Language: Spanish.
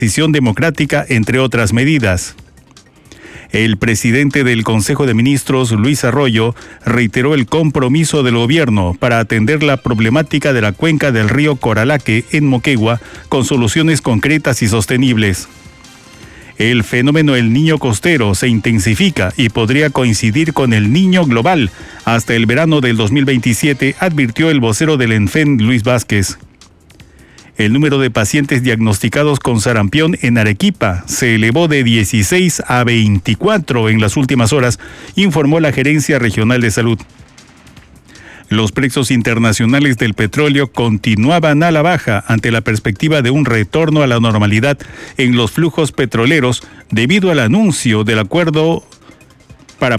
transición democrática, entre otras medidas. El presidente del Consejo de Ministros, Luis Arroyo, reiteró el compromiso del gobierno para atender la problemática de la cuenca del río Coralaque en Moquegua con soluciones concretas y sostenibles. El fenómeno El Niño costero se intensifica y podría coincidir con el Niño global hasta el verano del 2027, advirtió el vocero del ENFEN, Luis Vázquez. El número de pacientes diagnosticados con sarampión en Arequipa se elevó de 16 a 24 en las últimas horas, informó la Gerencia Regional de Salud. Los precios internacionales del petróleo continuaban a la baja ante la perspectiva de un retorno a la normalidad en los flujos petroleros debido al anuncio del acuerdo